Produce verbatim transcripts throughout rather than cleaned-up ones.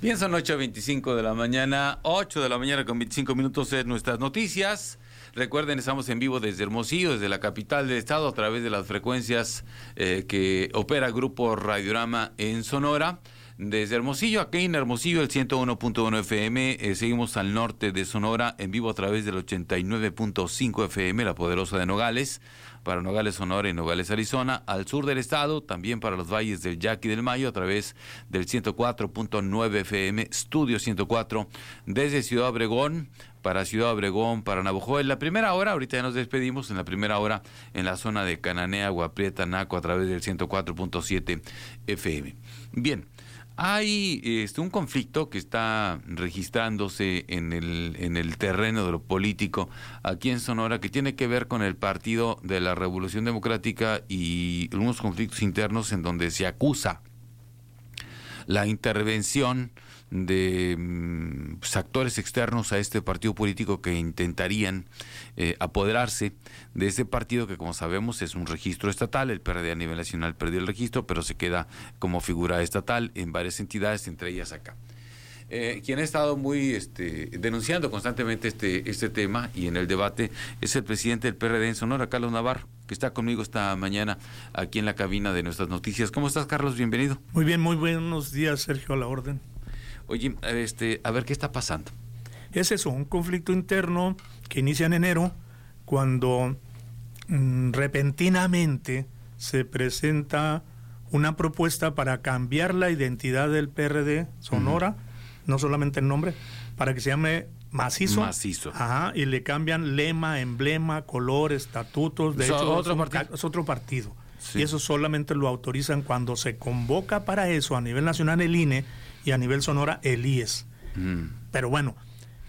Bien, son ocho veinticinco de la mañana, ocho de la mañana con veinticinco minutos en nuestras noticias. Recuerden, estamos en vivo desde Hermosillo, desde la capital del estado, a través de las frecuencias eh, que opera Grupo Radiorama en Sonora. Desde Hermosillo, aquí en Hermosillo, el ciento uno punto uno F M, eh, seguimos al norte de Sonora, en vivo a través del ochenta y nueve punto cinco F M, la poderosa de Nogales, para Nogales, Sonora y Nogales, Arizona, al sur del estado, también para los valles del Yaqui y del Mayo, a través del ciento cuatro punto nueve F M, Estudio ciento cuatro, desde Ciudad Obregón, para Ciudad Obregón, para Navojoa, en la primera hora, ahorita ya nos despedimos, en la primera hora, en la zona de Cananea, Agua Prieta, Naco, a través del ciento cuatro punto siete F M. Bien. Hay este, un conflicto que está registrándose en el, en el terreno de lo político aquí en Sonora, que tiene que ver con el Partido de la Revolución Democrática y unos conflictos internos en donde se acusa la intervención de pues, actores externos a este partido político que intentarían eh, apoderarse de ese partido que, como sabemos, es un registro estatal. El P R D a nivel nacional perdió el registro, pero se queda como figura estatal en varias entidades, entre ellas acá. Eh, quien ha estado muy este, denunciando constantemente este, este tema y en el debate es el presidente del P R D en Sonora, Carlos Navarro, que está conmigo esta mañana aquí en la cabina de nuestras noticias. ¿Cómo estás, Carlos? Bienvenido. Muy bien, muy buenos días, Sergio, a la orden. Oye, este, a ver, ¿qué está pasando? Es eso, un conflicto interno que inicia en enero, cuando mmm, repentinamente se presenta una propuesta para cambiar la identidad del P R D Sonora, uh-huh. no solamente el nombre, para que se llame Macizo. Macizo. Ajá, y le cambian lema, emblema, color, estatutos. De ¿So, hecho, otro es, un, partido? es otro partido. Sí. Y eso solamente lo autorizan cuando se convoca para eso a nivel nacional el I N E y a nivel Sonora el I E S. Mm. Pero bueno,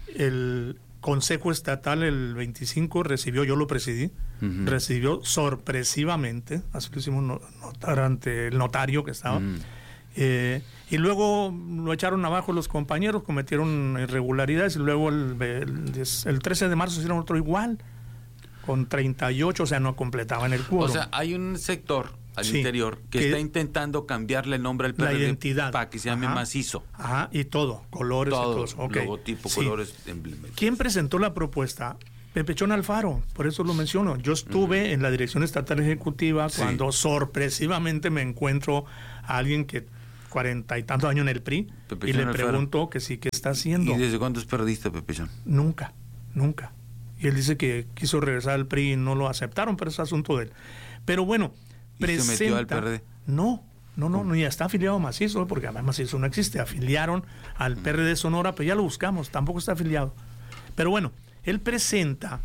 el Consejo Estatal el veinticinco recibió, yo lo presidí, uh-huh. recibió sorpresivamente, así lo hicimos notar ante el notario que estaba, uh-huh. eh, y luego lo echaron abajo los compañeros, cometieron irregularidades, y luego el, el, el trece de marzo hicieron otro igual, con treinta y ocho, o sea, no completaban el quórum. O sea, hay un sector al sí, interior que, que está intentando cambiarle el nombre al P R D, la identidad, para que se llame ajá, Macizo. Ajá, y todo, colores todo, y todo eso. Okay. Logotipo, sí. colores, emblemas. ¿Quién presentó la propuesta? Pepechón Alfaro, por eso lo menciono. Yo estuve uh-huh. en la Dirección Estatal Ejecutiva sí. cuando sorpresivamente me encuentro a alguien que cuarenta y tantos años en el P R I Pepechón y le Alfaro. Pregunto que sí, ¿qué está haciendo? ¿Y desde cuándo es periodista, Pepechón? Nunca, nunca. Y él dice que quiso regresar al P R I y no lo aceptaron, pero es asunto de él. Pero bueno, ¿Y presenta... se metió al P R D? No, no, no, ni está afiliado a Macizo, porque además Macizo no existe. Afiliaron al P R D Sonora, pero ya lo buscamos, tampoco está afiliado. Pero bueno, él presenta,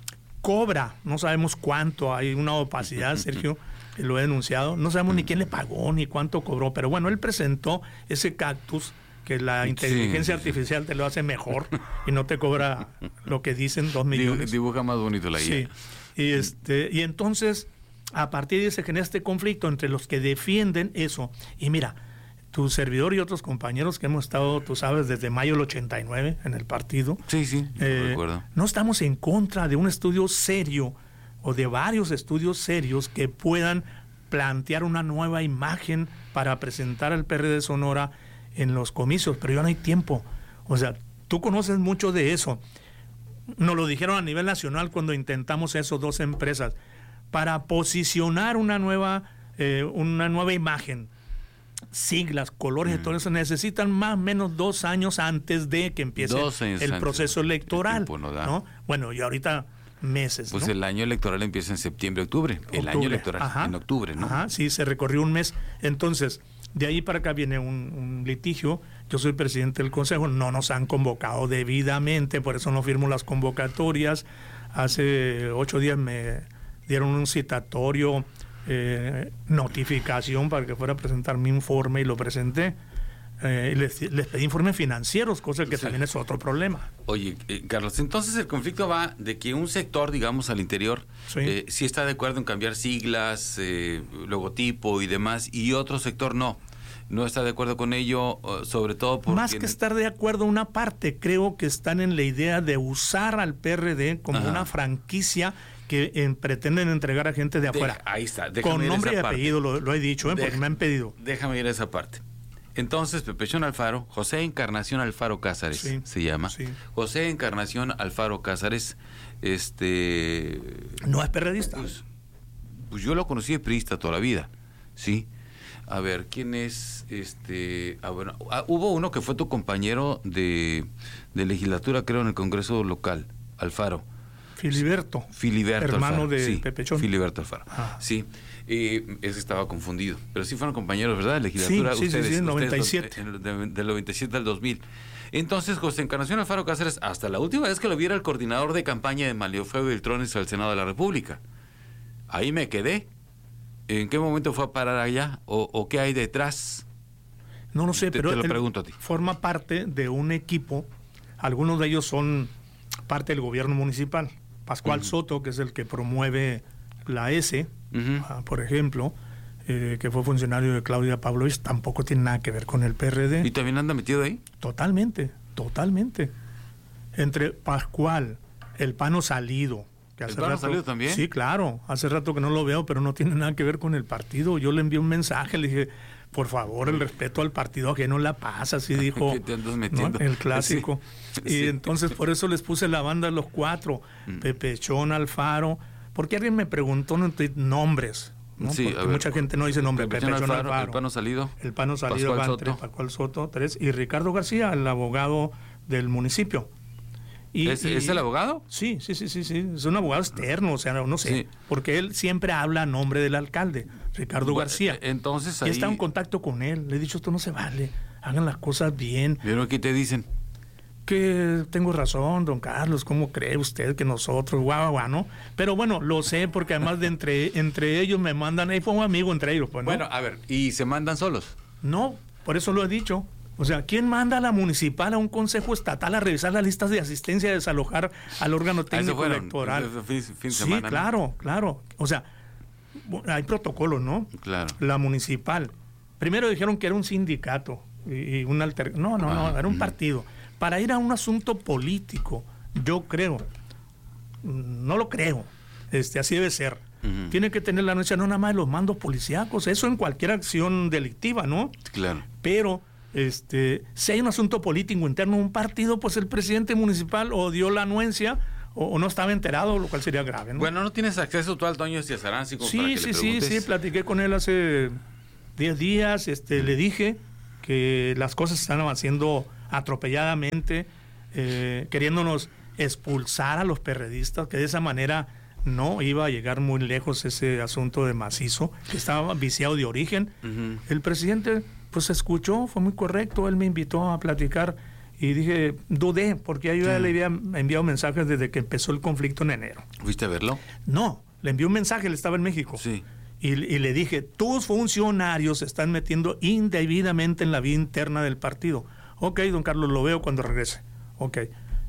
cobra, no sabemos cuánto, hay una opacidad, Sergio, que lo he denunciado, no sabemos ni quién le pagó, ni cuánto cobró, pero bueno, él presentó ese cactus que la inteligencia sí, artificial sí. te lo hace mejor y no te cobra lo que dicen, dos millones. Dibuja más bonito la idea. Sí. Y, este, y entonces, a partir de ahí se genera este conflicto entre los que defienden eso. Y mira, tu servidor y otros compañeros que hemos estado, tú sabes, desde mayo del ochenta y nueve en el partido. Sí, sí, eh, recuerdo. No estamos en contra de un estudio serio o de varios estudios serios que puedan plantear una nueva imagen para presentar al P R D Sonora en los comicios, pero ya no hay tiempo. O sea, tú conoces mucho de eso. Nos lo dijeron a nivel nacional cuando intentamos eso, dos empresas, para posicionar una nueva, eh, una nueva imagen, siglas, colores, mm. todo eso, necesitan más o menos dos años antes de que empiece el proceso electoral. El no ¿no? Bueno, y ahorita meses. Pues ¿no? el año electoral empieza en septiembre, octubre. octubre. El año electoral, ajá, en octubre, ¿no? Ajá, sí, se recorrió un mes. Entonces, de ahí para acá viene un, un litigio. Yo soy presidente del Consejo, no nos han convocado debidamente, por eso no firmo las convocatorias. Hace ocho días me dieron un citatorio, eh, notificación para que fuera a presentar mi informe y lo presenté. Eh, les, les pedí informes financieros, cosa que sí. también es otro problema. Oye, eh, Carlos, entonces el conflicto va de que un sector, digamos, al interior, sí, eh, sí está de acuerdo en cambiar siglas, eh, logotipo y demás, y otro sector no. No está de acuerdo con ello, sobre todo porque... Más que estar de acuerdo, una parte creo que están en la idea de usar al P R D como Ajá. una franquicia que en, pretenden entregar a gente de afuera. Deja, ahí está. Con nombre y apellido, lo, lo he dicho, ¿eh? Deja, porque me han pedido. Déjame ir a esa parte. Entonces, Pepechón Alfaro, José Encarnación Alfaro Cázares, Sí, se llama. sí. José Encarnación Alfaro Cázares, este... No es perredista. Pues, pues yo lo conocí de priista toda la vida, ¿sí? A ver, ¿quién es este? Ah, bueno, ah, hubo uno que fue tu compañero de, de legislatura, creo, en el Congreso local, Alfaro. Filiberto. Filiberto hermano Alfaro. de Sí, Pepechón. Filiberto Alfaro. Ah. Sí, eh, ese estaba confundido. Pero sí fueron compañeros, ¿verdad? De legislatura. Sí, sí, ustedes, sí, sí, en ustedes, noventa y siete. en- de- del noventa y siete al dos mil. Entonces, José Encarnación Alfaro Cáceres, hasta la última vez que lo viera el coordinador de campaña de Maliofeo Beltrones al Senado de la República. Ahí me quedé. ¿En qué momento fue a parar allá? ¿O, o qué hay detrás? No lo sé, Te- pero te lo él pregunto a ti. forma parte de un equipo. Algunos de ellos son parte del gobierno municipal. Pascual Ujú. Soto, que es el que promueve la S, Ujú. ah, por ejemplo, eh, que fue funcionario de Claudia Pavlovich, tampoco tiene nada que ver con el P R D. ¿Y también anda metido ahí? Totalmente, totalmente. Entre Pascual, el Pano Salido. Que ¿El hace Pano rato- Salido también? Sí, claro. Hace rato que no lo veo, pero no tiene nada que ver con el partido. Yo le envié un mensaje, le dije, por favor, el respeto al partido ajeno la pasa, así dijo. ¿Qué te andas ¿no? metiendo? El clásico. Sí, Y sí. entonces por eso les puse la banda a los cuatro, Mm. Pepechón, Alfaro, porque alguien me preguntó en Twitter nombres, ¿no? Sí, Porque a ver, mucha gente no dice nombre. Pepechón Pepechón, Alfaro, Alfaro, el Pano Salido. el Pano Salido Pascual van tres, Soto. Pascual Soto tres, y Ricardo García, el abogado del municipio. Y, ¿Es, y- es el abogado? Sí, sí, sí, sí, sí, es un abogado externo, o sea, no sé, Sí. porque él siempre habla a nombre del alcalde, Ricardo Bueno, García. Entonces Y ahí... está en contacto con él, le he dicho, esto no se vale, hagan las cosas bien. ¿Vieron qué te dicen? Que tengo razón, don Carlos, ¿cómo cree usted que nosotros, guau, guau, guau, no? Pero bueno, lo sé porque además de entre, entre ellos me mandan, ahí fue un amigo entre ellos, pues, ¿no? Bueno, a ver, ¿y se mandan solos? No, por eso lo he dicho. O sea, ¿quién manda a la municipal a un consejo estatal a revisar las listas de asistencia y desalojar al órgano A eso técnico fueron, electoral? ese fin, fin de Sí, semana, ¿no? claro, claro. O sea, bu- hay protocolos, ¿no? Claro. La municipal. Primero dijeron que era un sindicato y, y un alter... No, no, no, Ah, era un mm. partido. Para ir a un asunto político, yo creo, mm, no lo creo, este, así debe ser. Ujú. Tiene que tener la anuencia no nada más de los mandos policíacos, eso en cualquier acción delictiva, ¿no? Claro. Pero este, si hay un asunto político interno de un partido, pues el presidente municipal o dio la anuencia o, o no estaba enterado, lo cual sería grave, ¿no? Bueno, ¿no tienes acceso tú al Toño Estiazarán? Como para sí, que sí, le sí, preguntes? sí, platiqué con él hace diez días, este, le dije que las cosas están haciendo atropelladamente, eh, queriéndonos expulsar a los perredistas, que de esa manera no iba a llegar muy lejos ese asunto de Macizo, que estaba viciado de origen. Ujú. El presidente pues escuchó, fue muy correcto, él me invitó a platicar y dije, dudé, porque yo ya Sí. le había enviado mensajes desde que empezó el conflicto en enero. ¿Fuiste a verlo? No, le envié un mensaje, él estaba en México. Sí. Y, y le dije, tus funcionarios se están metiendo indebidamente en la vida interna del partido. Ok, don Carlos, lo veo cuando regrese. Ok.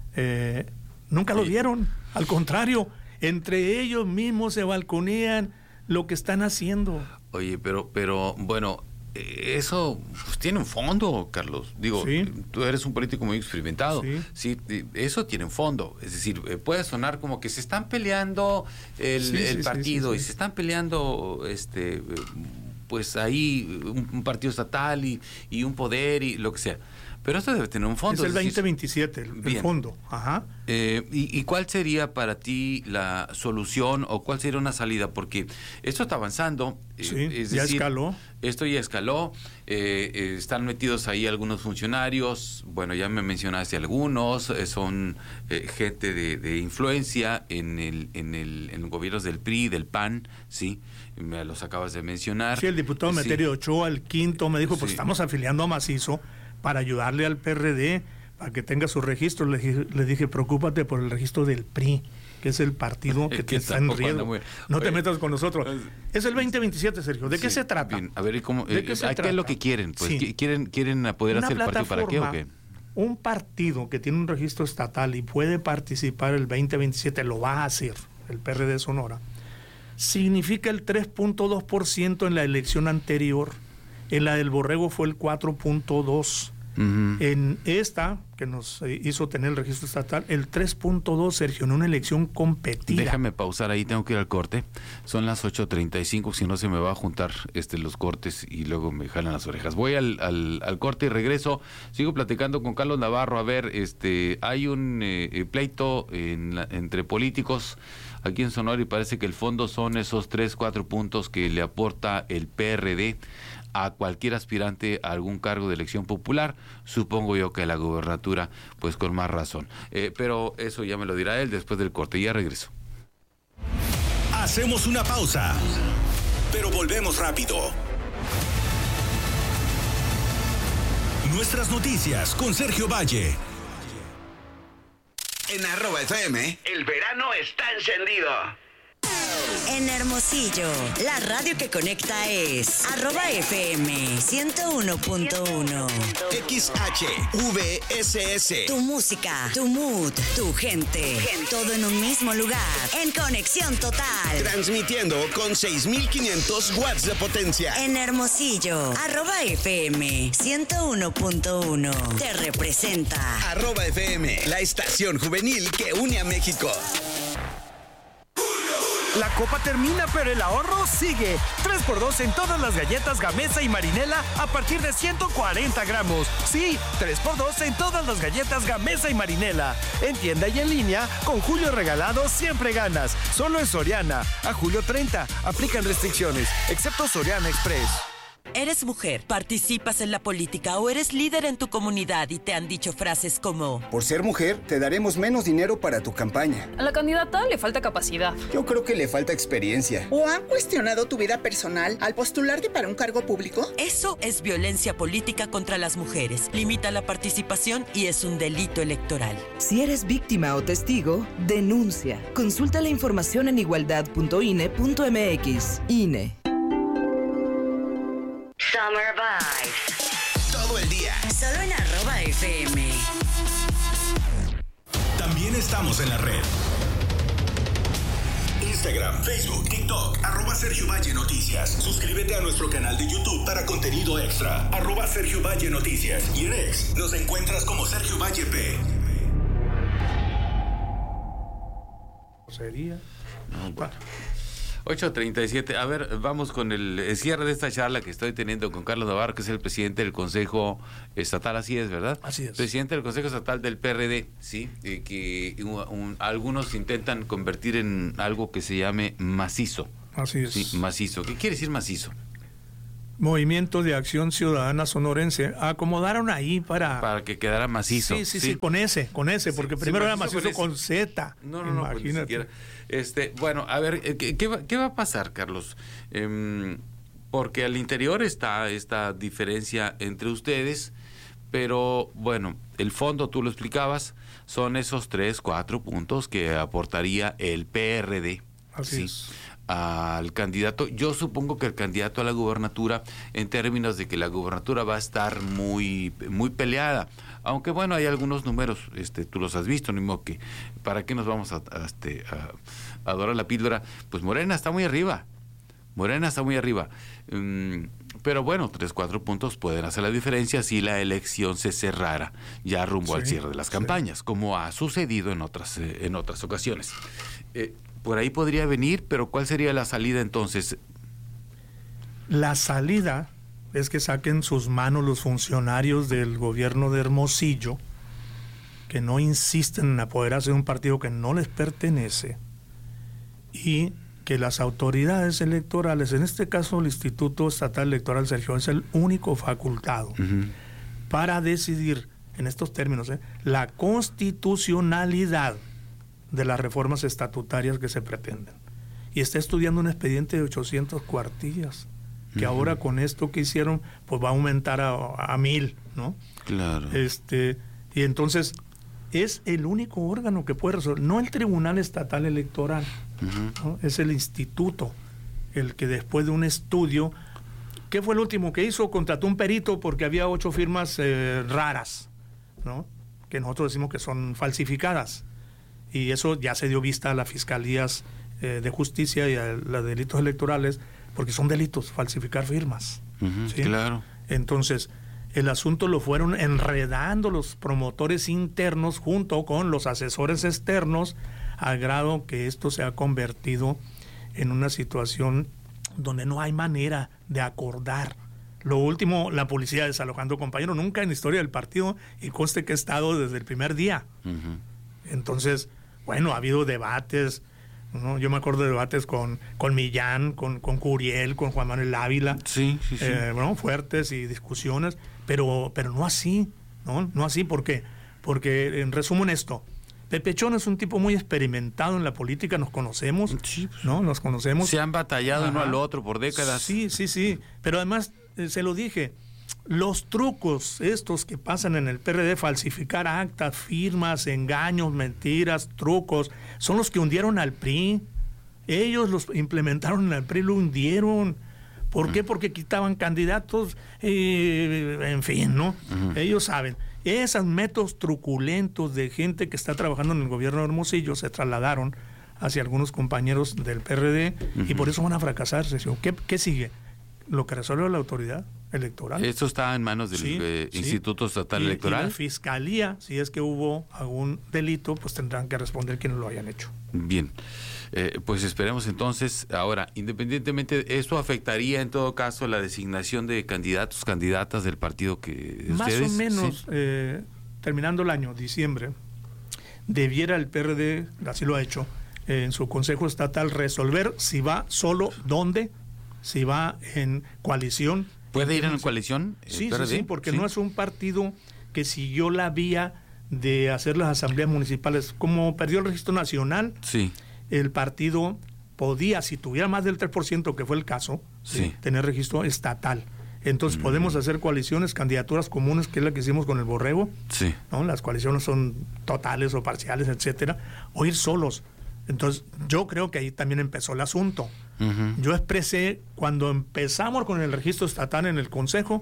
Eh, nunca lo Sí. vieron, al contrario, entre ellos mismos se balconean lo que están haciendo. Oye, pero, pero, bueno, eh, eso pues, tiene un fondo, Carlos. Digo, Sí. tú eres un político muy experimentado. Sí. Sí, eh, eso tiene un fondo. Es decir, eh, puede sonar como que se están peleando el, Sí, sí, el sí, partido sí, y sí. se están peleando, este, eh, pues ahí un, un partido estatal y, y un poder y lo que sea. Pero esto debe tener un fondo. Es el es decir, veinte veintisiete, el, el bien. fondo. Ajá. Eh, y, ¿Y cuál sería para ti la solución o cuál sería una salida? Porque esto está avanzando. eh, Sí, es ya decir, escaló. Esto ya escaló. eh, eh, están metidos ahí algunos funcionarios. Bueno, ya me mencionaste algunos. eh, son eh, gente de, de influencia en el, en el en los gobiernos del P R I, del P A N, ¿sí? Me los acabas de mencionar. Sí, el diputado Sí. Meterio Ochoa, el quinto, me dijo, pues Sí. estamos afiliando a Macizo para ayudarle al P R D, para que tenga su registro. Le, dije- le dije, preocúpate por el registro del P R I, que es el partido que, Que te está en tampoco anda riesgo. muy- No te Oye, metas con nosotros. pues, Es el veinte veintisiete, Sergio. ¿De qué Sí, se trata? bien. A ver, ¿y cómo, ¿De eh, qué se ¿a ¿qué es lo trata? que quieren? Pues, Sí. ¿qui- ¿quieren, ¿Quieren apoderarse Una del partido para qué o qué? plataforma, un partido que tiene un registro estatal y puede participar el veinte veintisiete, lo va a hacer, el P R D Sonora, significa el tres punto dos por ciento en la elección anterior. En la del Borrego fue el cuatro punto dos por ciento. Ujú. En esta, que nos hizo tener el registro estatal, el tres punto dos, Sergio, en una elección competida. Déjame pausar ahí, tengo que ir al corte. Son las ocho treinta y cinco, si no se me va a juntar este los cortes y luego me jalan las orejas. Voy al, al, al corte y regreso. Sigo platicando con Carlos Navarro. A ver, este hay un eh, pleito en la, entre políticos aquí en Sonora y parece que el fondo son esos tres, cuatro puntos que le aporta el P R D a cualquier aspirante a algún cargo de elección popular, supongo yo que la gubernatura, pues con más razón. Eh, pero eso ya me lo dirá él después del corte. Ya regreso. Hacemos una pausa, pero volvemos rápido. Nuestras noticias con Sergio Valle. En arroba F M, el verano está encendido. En Hermosillo, la radio que conecta es arroba F M ciento uno punto uno. X H V S S. Tu música, tu mood, tu gente. Todo en un mismo lugar. En conexión total. Transmitiendo con seis mil quinientos watts de potencia. En Hermosillo, arroba F M ciento uno punto uno. Te representa. Arroba F M, la estación juvenil que une a México. La copa termina, pero el ahorro sigue. tres por dos en todas las galletas Gamesa y Marinela a partir de ciento cuarenta gramos. Sí, tres por dos en todas las galletas Gamesa y Marinela. En tienda y en línea, con Julio Regalado siempre ganas. Solo en Soriana. A julio treinta. Aplican restricciones, excepto Soriana Express. ¿Eres mujer, participas en la política o eres líder en tu comunidad y te han dicho frases como: por ser mujer, te daremos menos dinero para tu campaña? A la candidata le falta capacidad. Yo creo que le falta experiencia. ¿O han cuestionado tu vida personal al postularte para un cargo público? Eso es violencia política contra las mujeres. Limita la participación y es un delito electoral. Si eres víctima o testigo, denuncia. Consulta la información en igualdad punto I N E punto M X. I N E. Summer Vibes. Todo el día. Solo en arroba F M. También estamos en la red. Instagram, Facebook, TikTok, arroba Sergio Valle Noticias. Suscríbete a nuestro canal de YouTube para contenido extra, arroba Sergio Valle Noticias. Y en X nos encuentras como Sergio Valle P. Sería. No, bueno. ocho treinta y siete. A ver, vamos con el cierre de esta charla que estoy teniendo con Carlos Navarro, que es el presidente del Consejo Estatal, así es, ¿verdad? Así es. Presidente del Consejo Estatal del P R D, sí, eh, que un, un, algunos intentan convertir en algo que se llame macizo. Así es. Sí, macizo. ¿Qué quiere decir macizo? Movimiento de Acción Ciudadana Sonorense. Acomodaron ahí para... Para que quedara macizo. Sí, sí, sí, sí, con ese, con ese, porque sí, primero sí, era macizo con, con Z. No, no, no, pues ni siquiera. Este, bueno, a ver, ¿qué, qué, va, qué va a pasar, Carlos? Eh, porque al interior está esta diferencia entre ustedes, pero bueno, el fondo, tú lo explicabas, son esos tres, cuatro puntos que aportaría el P R D. Así ¿sí? es. Al candidato. Yo supongo que el candidato a la gubernatura, en términos de que la gubernatura va a estar muy muy peleada, aunque bueno, hay algunos números, este tú los has visto, ni modo que para qué nos vamos a, a, este, a, a dorar la píldora. Pues Morena está muy arriba, Morena está muy arriba, um, pero bueno, tres, cuatro puntos pueden hacer la diferencia si la elección se cerrara ya rumbo sí, al cierre de las campañas, sí, como ha sucedido en otras eh, en otras ocasiones. Eh, Por ahí podría venir, pero ¿cuál sería la salida entonces? La salida es que saquen sus manos los funcionarios del gobierno de Hermosillo, que no insisten en apoderarse de un partido que no les pertenece, y que las autoridades electorales, en este caso el Instituto Estatal Electoral, Sergio, es el único facultado uh-huh. para decidir, en estos términos, ¿eh? la constitucionalidad de las reformas estatutarias que se pretenden. Y está estudiando un expediente de ochocientas cuartillas, que uh-huh. ahora con esto que hicieron, pues va a aumentar a, a mil, ¿no? Claro. Este, y entonces, es el único órgano que puede resolver, no el Tribunal Estatal Electoral, uh-huh. ¿no? Es el instituto, el que después de un estudio, ¿qué fue el último que hizo? Contrató un perito porque había ocho firmas eh, raras, ¿no? Que nosotros decimos que son falsificadas. Y eso ya se dio vista a las fiscalías eh, de justicia y a los delitos electorales, porque son delitos, falsificar firmas. Uh-huh, ¿sí? Claro. Entonces, el asunto lo fueron enredando los promotores internos junto con los asesores externos, al grado que esto se ha convertido en una situación donde no hay manera de acordar. Lo último, la policía desalojando compañeros, nunca en la historia del partido, y conste que he estado desde el primer día. Uh-huh. Entonces, bueno, ha habido debates, ¿no? Yo me acuerdo de debates con, con Millán, con, con Curiel, con Juan Manuel Ávila, sí, sí, sí. Eh, bueno, fuertes y discusiones, pero, pero no así, ¿no? No así, ¿por qué? Porque, en resumen esto, Pepe Chón es un tipo muy experimentado en la política, nos conocemos, sí, ¿no? Nos conocemos. Se han batallado Ajá. uno al otro por décadas. Sí, sí, sí, pero además, eh, se lo dije, los trucos estos que pasan en el P R D, falsificar actas, firmas, engaños, mentiras, trucos, son los que hundieron al P R I. Ellos los implementaron en el P R I, lo hundieron. ¿Por uh-huh. qué? Porque quitaban candidatos, eh, en fin, ¿no? Uh-huh. Ellos saben. Esos métodos truculentos de gente que está trabajando en el gobierno de Hermosillo se trasladaron hacia algunos compañeros del P R D uh-huh. y por eso van a fracasar. ¿Qué, qué sigue? Lo que resuelve la autoridad electoral. Esto está en manos del sí, eh, sí. Instituto Estatal y, Electoral. Y la Fiscalía, si es que hubo algún delito, pues tendrán que responder quienes lo hayan hecho. Bien. Eh, pues esperemos entonces. Ahora, independientemente, ¿esto afectaría en todo caso la designación de candidatos, candidatas del partido que Más ustedes? o menos, ¿sí? eh, terminando el año, diciembre, debiera el P R D, así lo ha hecho, eh, en su Consejo Estatal resolver si va solo, dónde, si va en coalición. ¿Puede ir en coalición? Sí, sí, sí, porque ¿sí? no es un partido que siguió la vía de hacer las asambleas municipales. Como perdió el registro nacional, sí. el partido podía, si tuviera más del tres por ciento, que fue el caso, sí. tener registro estatal. Entonces mm. podemos hacer coaliciones, candidaturas comunes, que es la que hicimos con el Borrego. Sí. ¿no? Las coaliciones son totales o parciales, etcétera, o ir solos. Entonces, yo creo que ahí también empezó el asunto. Uh-huh. Yo expresé, cuando empezamos con el registro estatal en el Consejo,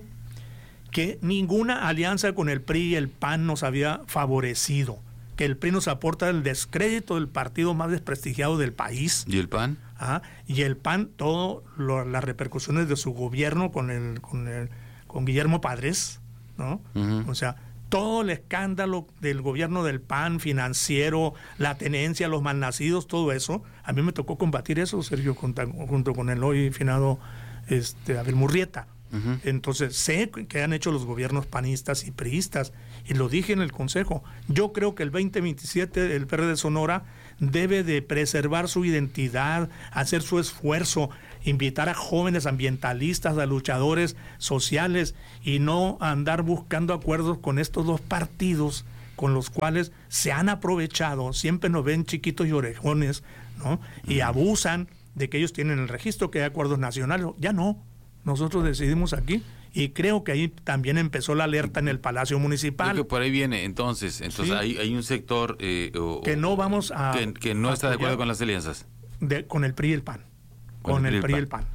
que ninguna alianza con el P R I y el P A N nos había favorecido, que el P R I nos aporta el descrédito del partido más desprestigiado del país. ¿Y el P A N? Ah, y el P A N, todas las repercusiones de su gobierno con el, con el, con Guillermo Padres, ¿no? Uh-huh. O sea, todo el escándalo del gobierno del P A N, financiero, la tenencia, los malnacidos, todo eso, a mí me tocó combatir eso, Sergio, junto, junto con el hoy finado este, Abel Murrieta. Uh-huh. Entonces, sé que han hecho los gobiernos panistas y priistas, y lo dije en el Consejo. Yo creo que el veinte veintisiete el P R D Sonora debe de preservar su identidad, hacer su esfuerzo, invitar a jóvenes ambientalistas, a luchadores sociales, y no andar buscando acuerdos con estos dos partidos con los cuales se han aprovechado, siempre nos ven chiquitos y orejones, ¿no? Y abusan de que ellos tienen el registro, que hay acuerdos nacionales. Ya no, nosotros decidimos aquí, y creo que ahí también empezó la alerta en el Palacio Municipal. Creo que por ahí viene, entonces, entonces sí. hay, hay un sector eh, o, que no vamos a que, que no está de acuerdo con las alianzas. De, con el P R I y el P A N. Con, con el P R I y el P A N.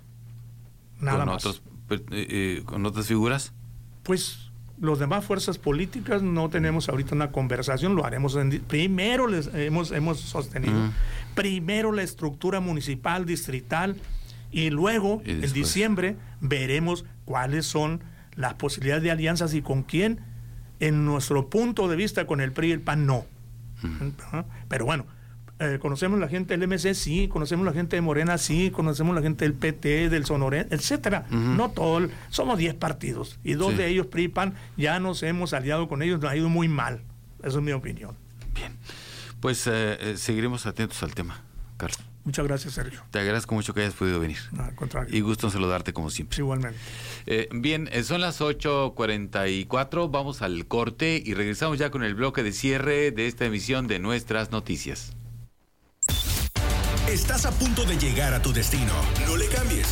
Nada ¿Con más. Otros, eh, eh, ¿Con otras figuras? Pues los demás fuerzas políticas no tenemos ahorita una conversación, lo haremos en, primero les hemos hemos sostenido uh-huh. primero la estructura municipal, distrital, y luego y en diciembre veremos cuáles son las posibilidades de alianzas y con quién. En nuestro punto de vista, con el P R I y el P A N no. Uh-huh. Pero bueno, eh, conocemos la gente del M C, sí, conocemos la gente de Morena, sí, conocemos la gente del P T, del Sonorense, etcétera. Uh-huh. No todo, somos diez partidos, y dos sí. de ellos, P R I y P A N, ya nos hemos aliado con ellos, nos ha ido muy mal. Esa es mi opinión. Bien, pues eh, eh, seguiremos atentos al tema, Carlos. Muchas gracias, Sergio. Te agradezco mucho que hayas podido venir. No, al contrario. Y gusto en saludarte como siempre. Igualmente. Eh, bien, eh, son las ocho cuarenta y cuatro, vamos al corte y regresamos ya con el bloque de cierre de esta emisión de Nuestras Noticias. Estás a punto de llegar a tu destino. No le cambies.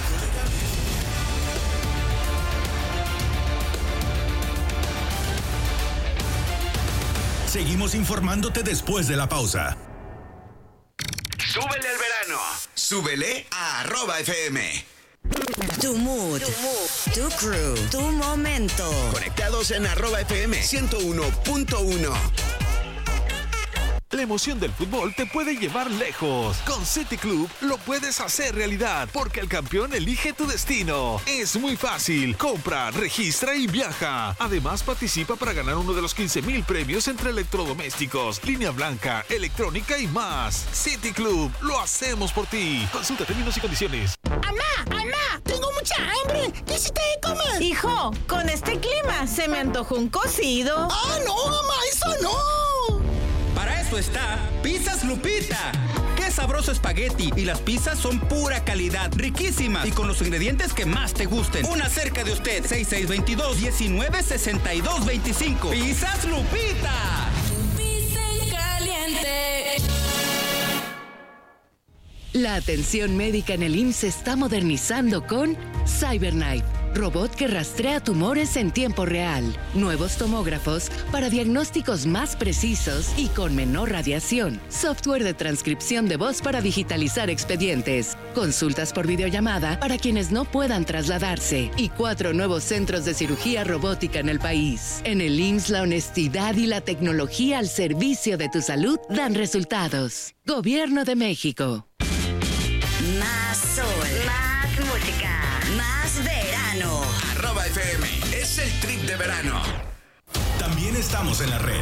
Seguimos informándote después de la pausa. Súbele al verano. Súbele a arroba F M. Tu mood, tu, mood, tu crew, tu momento. Conectados en arroba F M ciento uno punto uno. La emoción del fútbol te puede llevar lejos. Con City Club lo puedes hacer realidad, porque el campeón elige tu destino. Es muy fácil. Compra, registra y viaja. Además, participa para ganar uno de los quince mil premios entre electrodomésticos, línea blanca, electrónica y más. City Club, lo hacemos por ti. Consulta términos y condiciones. ¡Amá! ¡Amá! ¡Tengo mucha hambre! ¿Qué hiciste de comer? Hijo, con este clima se me antojó un cocido. ¡Ah, no, mamá! ¡Eso no! Para eso está Pizzas Lupita. ¡Qué sabroso espagueti! Y las pizzas son pura calidad, riquísimas y con los ingredientes que más te gusten. Una cerca de usted, seis seis dos dos, uno nueve seis dos dos cinco. ¡Pizzas Lupita! Pizza caliente. La atención médica en el I M S S se está modernizando con CyberKnife, robot que rastrea tumores en tiempo real. Nuevos tomógrafos para diagnósticos más precisos y con menor radiación. Software de transcripción de voz para digitalizar expedientes. Consultas por videollamada para quienes no puedan trasladarse. Y cuatro nuevos centros de cirugía robótica en el país. En el I M S S, la honestidad y la tecnología al servicio de tu salud dan resultados. Gobierno de México. Más sol, más música, más verano. Arroba F M, es el trip de verano. También estamos en la red.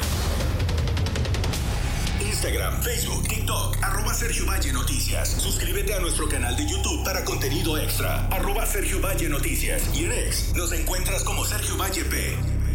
Instagram, Facebook, TikTok, arroba Sergio Valle Noticias. Suscríbete a nuestro canal de YouTube para contenido extra, arroba Sergio Valle Noticias. Y en X nos encuentras como Sergio Valle P.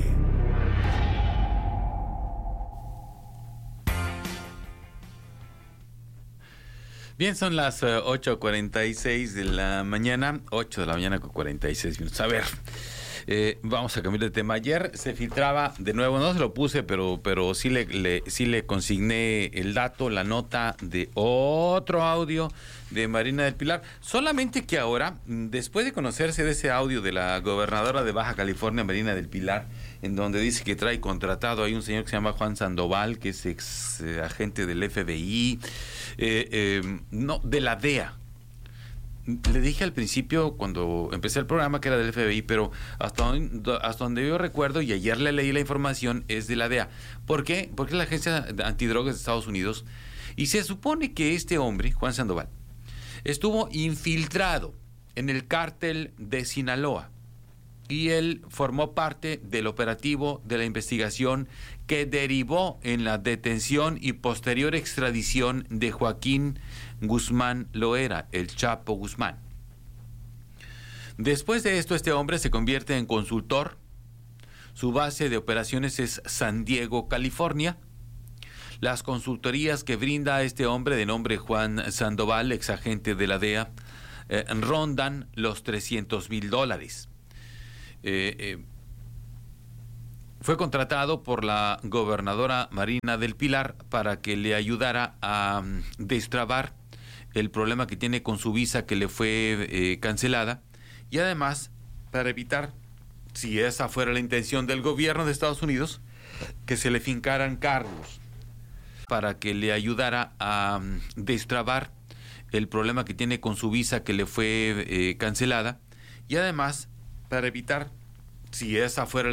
Bien, son las uh, ocho cuarenta y seis de la mañana, ocho de la mañana con cuarenta y seis minutos. A ver, eh, vamos a cambiar de tema. Ayer se filtraba, de nuevo, no se lo puse, pero, pero sí, le, le, sí le consigné el dato, la nota de otro audio de Marina del Pilar. Solamente que ahora, después de conocerse de ese audio de la gobernadora de Baja California, Marina del Pilar, en donde dice que trae contratado hay un señor que se llama Juan Sandoval, que es ex eh, agente del F B I, eh, eh, no, de la D E A. Le dije al principio, cuando empecé el programa, que era del F B I, pero hasta donde, hasta donde yo recuerdo, y ayer le leí la información, es de la D E A. ¿Por qué? Porque es la Agencia Antidrogas de Estados Unidos, y se supone que este hombre, Juan Sandoval, estuvo infiltrado en el cártel de Sinaloa, y él formó parte del operativo de la investigación que derivó en la detención y posterior extradición de Joaquín Guzmán Loera, el Chapo Guzmán. Después de esto, este hombre se convierte en consultor. Su base de operaciones es San Diego, California. Las consultorías que brinda este hombre de nombre Juan Sandoval, ex agente de la D E A, eh, rondan los trescientos mil dólares. Eh, eh, fue contratado por la gobernadora Marina del Pilar para que le ayudara a um, destrabar el problema que tiene con su visa, que le fue eh, cancelada, y además para evitar, si esa fuera la intención del gobierno de Estados Unidos, que se le fincaran cargos, para que le ayudara a um, destrabar el problema que tiene con su visa, que le fue eh, cancelada, y además para evitar, si esa fuera